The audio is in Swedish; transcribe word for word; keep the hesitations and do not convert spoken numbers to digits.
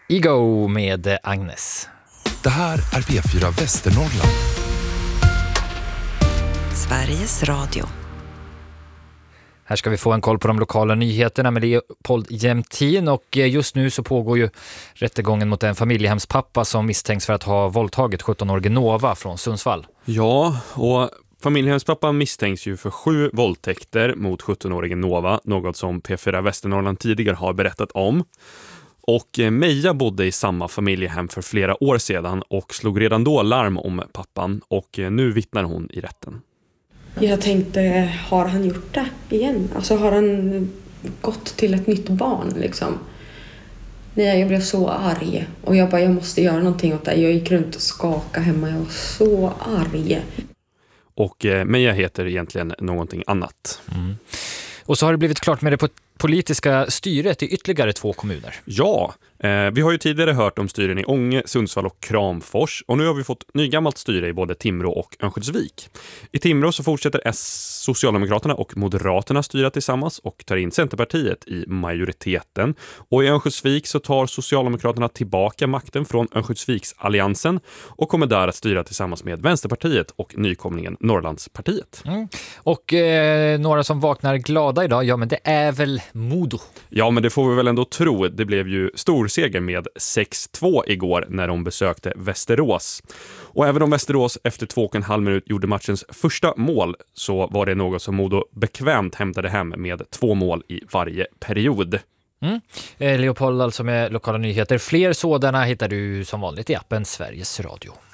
Ego med Agnes. Det här är P fyra Västernorrland. Sveriges Radio. Här ska vi få en koll på de lokala nyheterna med Leopold Jämtin, och just nu så pågår ju rättegången mot en familjehemspappa som misstänks för att ha våldtagit sjutton-årige Nova från Sundsvall. Ja, och familjehemspappan misstänks ju för sju våldtäkter mot sjutton-årige Nova, något som P fyra Västernorrland tidigare har berättat om. Och Meja bodde i samma familjehem för flera år sedan och slog redan då larm om pappan, och nu vittnar hon i rätten. Jag tänkte, har han gjort det igen? Alltså har han gått till ett nytt barn liksom? Nej, jag blev så arg. Och jag bara, jag måste göra någonting åt det. Jag gick runt och skakade hemma. Jag var så arg. Och eh, Meja heter egentligen någonting annat. Mm. Och så har det blivit klart med det på politiska styret i ytterligare två kommuner. Ja, eh, vi har ju tidigare hört om styren i Ånge, Sundsvall och Kramfors. Och nu har vi fått nygammalt styre i både Timrå och Örnsköldsvik. I Timrå så fortsätter S- Socialdemokraterna och Moderaterna styra tillsammans och tar in Centerpartiet i majoriteten. Och i Örnsköldsvik så tar Socialdemokraterna tillbaka makten från Örnsköldsviksalliansen och kommer där att styra tillsammans med Vänsterpartiet och nykomlingen Norrlandspartiet. Mm. Och eh, några som vaknar glada idag, ja men det är väl Modo. Ja, men det får vi väl ändå tro. Det blev ju stor seger med sex två igår när de besökte Västerås. Och även om Västerås efter två och en halv minut gjorde matchens första mål, så var det något som Modo bekvämt hämtade hem med två mål i varje period. Mm. Eh, Leopold alltså med lokala nyheter. Fler sådana hittar du som vanligt i appen Sveriges Radio.